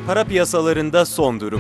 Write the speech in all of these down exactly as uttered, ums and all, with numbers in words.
Para piyasalarında son durum.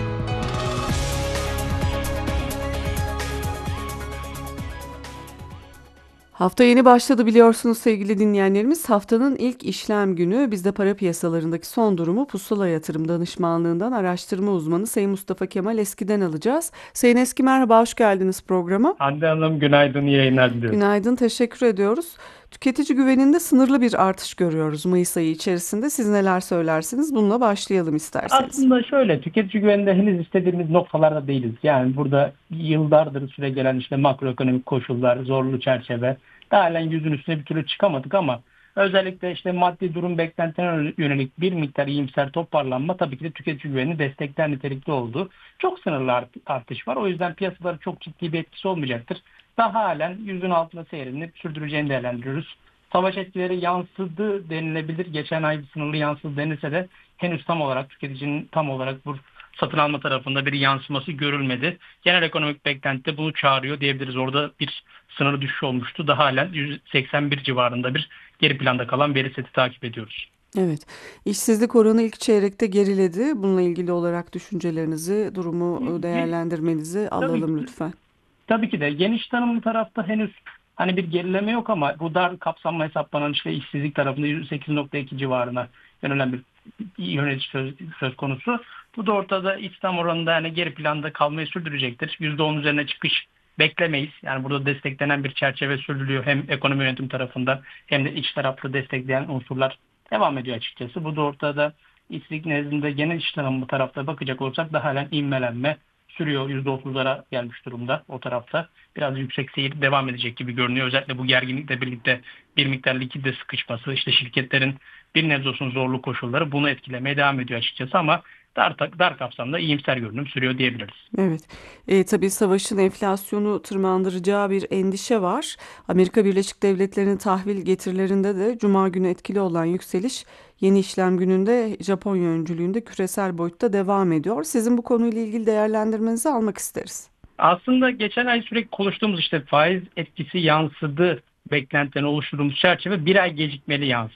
Hafta yeni başladı biliyorsunuz sevgili dinleyenlerimiz. Haftanın ilk işlem günü biz de para piyasalarındaki son durumu Pusula Yatırım Danışmanlığı'ndan araştırma uzmanı Sayın Mustafa Kemal Eski'den alacağız. Sayın Eski merhaba, hoş geldiniz programa. Hande Hanım günaydın, iyi yayınlar diliyorum. Günaydın, teşekkür ediyoruz. Tüketici güveninde sınırlı bir artış görüyoruz Mayıs ayı içerisinde. Siz neler söylersiniz? Bununla başlayalım isterseniz. Aslında şöyle, tüketici güveninde henüz istediğimiz noktalarda değiliz. Yani burada yıllardır süre gelen işte makroekonomik koşullar, zorlu çerçeve, daha halen yüzün üstüne bir türlü çıkamadık ama özellikle işte maddi durum beklentilerine yönelik bir miktar iyimser toparlanma tabii ki de tüketici güvenini destekler nitelikli oldu. Çok sınırlı art- artış var. O yüzden piyasalara çok ciddi bir etkisi olmayacaktır. Daha halen yüzün altında seyredilip sürdüreceğini değerlendiriyoruz. Savaş etkileri yansıdı denilebilir. Geçen ay bir sınırlı yansıdı denilse de henüz tam olarak tüketicinin tam olarak bu satın alma tarafında bir yansıması görülmedi. Genel ekonomik beklenti de bunu çağırıyor diyebiliriz. Orada bir sınırlı düşüş olmuştu. Daha halen yüz seksen bir civarında bir geri planda kalan veri seti takip ediyoruz. Evet, işsizlik oranı ilk çeyrekte geriledi. Bununla ilgili olarak düşüncelerinizi, durumu değerlendirmenizi Tabii alalım lütfen. Tabii ki de geniş tanımlı tarafta henüz hani bir gerileme yok ama bu dar kapsamlı hesaplanan işte işsizlik tarafında yüzde sekiz nokta iki civarına yönelen bir yönetici söz, söz konusu. Bu da ortada istihdam oranında yani geri planda kalmayı sürdürecektir. yüzde on üzerine çıkış beklemeyiz. Yani burada desteklenen bir çerçeve sürdürülüyor. Hem ekonomi yönetim tarafında hem de iç tarafta destekleyen unsurlar devam ediyor açıkçası. Bu da ortada işsizlik nezdinde genel iş tanımlı tarafta bakacak olursak da halen inmelenme sürüyor. yüzde otuzlara gelmiş durumda o tarafta. Biraz yüksek seyir devam edecek gibi görünüyor. Özellikle bu gerginlikle birlikte bir miktar likidite sıkışması, işte şirketlerin bir nebze olsun zorlu koşulları bunu etkilemeye devam ediyor açıkçası ama dar, dar kapsamda iyimser görünüm sürüyor diyebiliriz. Evet, e, tabii savaşın enflasyonu tırmandıracağı bir endişe var. Amerika Birleşik Devletleri'nin tahvil getirilerinde de Cuma günü etkili olan yükseliş yeni işlem gününde Japonya öncülüğünde küresel boyutta devam ediyor. Sizin bu konuyla ilgili değerlendirmenizi almak isteriz. Aslında geçen ay sürekli konuştuğumuz işte faiz etkisi yansıdı beklentilerini oluşturduğumuz çerçeve bir ay gecikmeli yansıdı.